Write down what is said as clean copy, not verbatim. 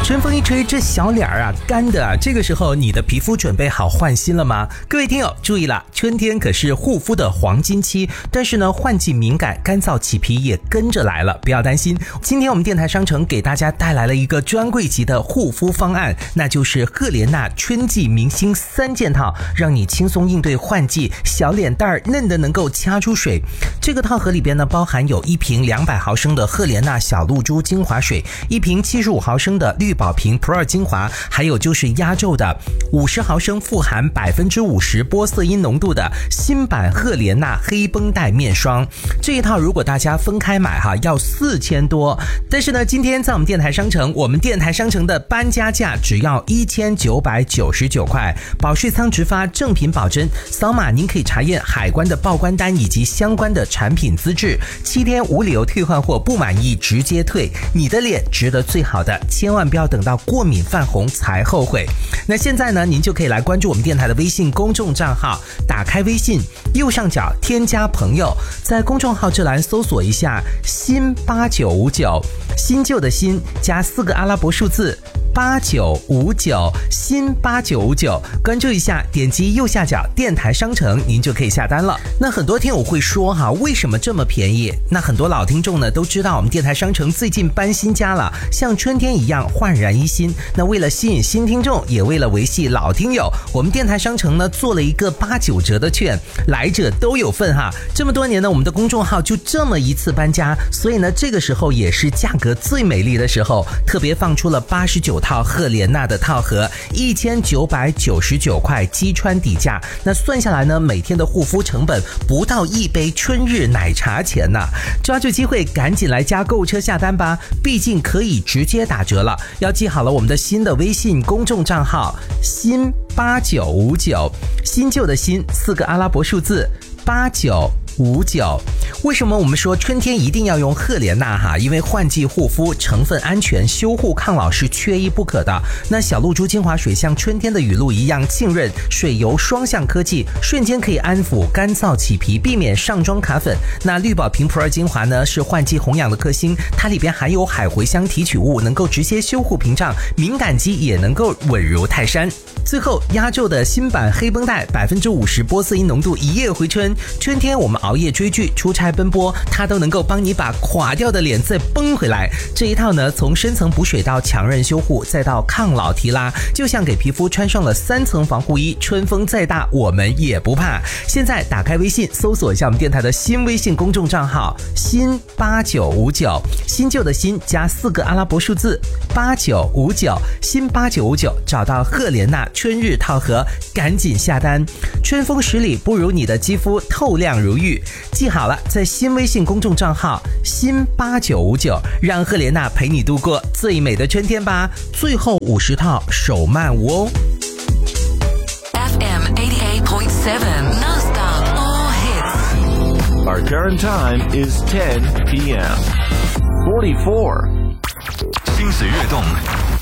春风一吹，这小脸啊干的啊，这个时候你的皮肤准备好换新了吗？各位听友注意了，春天可是护肤的黄金期，但是呢换季敏感，干燥起皮也跟着来了，不要担心。今天我们电台商城给大家带来了一个专柜级的护肤方案，那就是赫莲娜春季明星3件套，让你轻松应对换季，小脸蛋儿嫩的能够掐出水。这个套盒里边呢包含有一瓶200毫升的赫莲娜小露珠精华水，一瓶75毫升的绿宝瓶 Pro 精华，还有就是压轴的50毫升富含50%玻色因浓度的新版赫莲娜黑绷带面霜。这一套如果大家分开买要4000多，但是呢今天在我们电台商城，我们电台商城的搬家价只要1999块，保税仓直发，正品保真，扫码您可以查验海关的报关单以及相关的产品资质，7天无理由退换货，不满意直接退，你的脸值得最好的，千万不要等到过敏泛红才后悔。那现在呢您就可以来关注我们电台的微信公众账号，打开微信右上角添加朋友，在公众号这栏搜索一下新8959，新旧的新加4个阿拉伯数字8959，新8959，关注一下，点击右下角电台商城，您就可以下单了。那很多听友会说为什么这么便宜？那很多老听众呢都知道我们电台商城最近搬新家了，像春天一样焕然一新。那为了吸引新听众，也为了维系老听友，我们电台商城呢做了一个8-9折的券，来者都有份哈。这么多年呢，我们的公众号就这么一次搬家，所以呢这个时候也是价格最美丽的时候，特别放出了89套赫莲娜的套盒，1999块击穿底价。那算下来呢，每天的护肤成本不到1杯春日奶茶钱呢。抓住机会，赶紧来加购物车下单吧，毕竟可以直接打折了。要记好了我们的新的微信公众账号新8959，新旧的新4个阿拉伯数字8959。为什么我们说春天一定要用赫莲娜因为换季护肤，成分安全，修护抗老是缺一不可的。那小露珠精华水像春天的雨露一样浸润，水油双向科技，瞬间可以安抚干燥起皮，避免上妆卡粉。那绿宝瓶 Pro 精华呢是换季红痒的克星，它里边含有海茴香提取物，能够直接修护屏障，敏感肌也能够稳如泰山。最后压轴的新版黑绷带50%玻色因浓度，一夜回春。春天我们熬夜追剧、出差奔波，它都能够帮你把垮掉的脸再绷回来。这一套呢，从深层补水到强韧修护，再到抗老提拉，就像给皮肤穿上了3层防护衣，春风再大我们也不怕。现在打开微信搜索一下我们电台的新微信公众账号新8959，新旧的新加4个阿拉伯数字8959，新8959，找到赫莲娜春日套盒，赶紧下单。春风10里不如你的肌肤透亮如玉。记好了，在新微信公众账号新8959，让赫莲娜陪你度过最美的春天吧。最后50套手慢无哦。 FM 88.7 non-stop all hits. Our current time is 10 p.m. 44. 心随悦动，